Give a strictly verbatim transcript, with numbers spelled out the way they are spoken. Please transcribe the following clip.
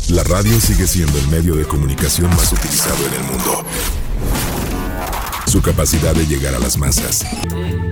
La radio sigue siendo el medio de comunicación más utilizado en el mundo. Su capacidad de llegar a las masas